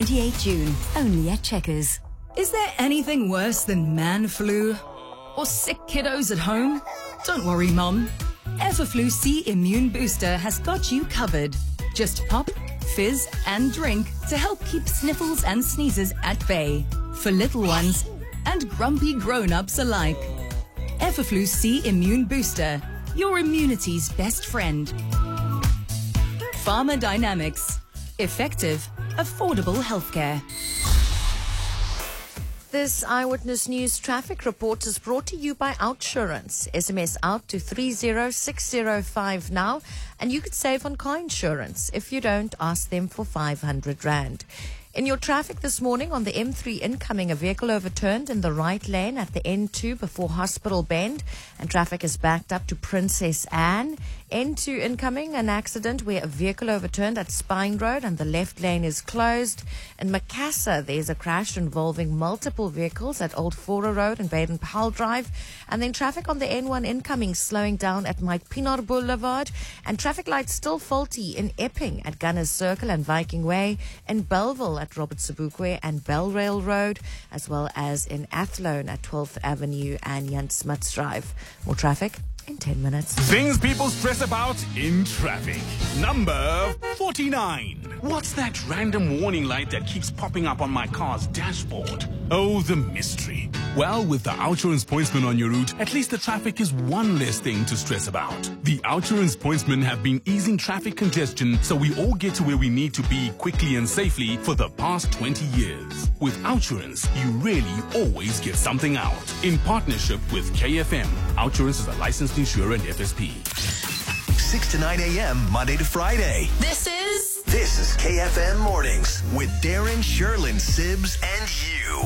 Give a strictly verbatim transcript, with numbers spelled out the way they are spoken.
twenty-eighth of June, only at Checkers. Is there anything worse than man flu? Or sick kiddos at home? Don't worry, Mum. Everflu C Immune Booster has got you covered. Just pop, fizz and drink to help keep sniffles and sneezes at bay for little ones and grumpy grown-ups alike. Everflu C Immune Booster, your immunity's best friend. Pharmadynamics. Effective, affordable healthcare. This Eyewitness News traffic report is brought to you by Outsurance. S M S out to three zero six zero five now, and you could save on car insurance. If you don't, ask them for five hundred rand. In your traffic this morning on the M three incoming, a vehicle overturned in the right lane at the N two before Hospital Bend, and traffic is backed up to Princess Anne. N two incoming, an accident where a vehicle overturned at Spine Road and the left lane is closed. In Macassar, there's a crash involving multiple vehicles at Old Fora Road and Baden-Powell Drive. And then traffic on the N one incoming slowing down at Mike Pienaar Boulevard. And traffic lights still faulty in Epping at Gunners Circle and Viking Way. In Belleville at Robert Sobukwe and Belrail Road, as well as in Athlone at twelfth Avenue and Jan Smuts Drive. More traffic in ten minutes. Things people stress about in traffic. Number forty-nine. What's that random warning light that keeps popping up on my car's dashboard? Oh, the mystery. Well, with the Outsurance Pointsman on your route, at least the traffic is one less thing to stress about. The Outsurance Pointsmen have been easing traffic congestion so we all get to where we need to be quickly and safely for the past twenty years. With Outsurance, you really always get something out. In partnership with K F M, Outsurance is a licensed insurer and F S P. six to nine a.m. Monday to Friday. This is... This is K F M Mornings with Darren, Sherlyn, Sibbs, and you.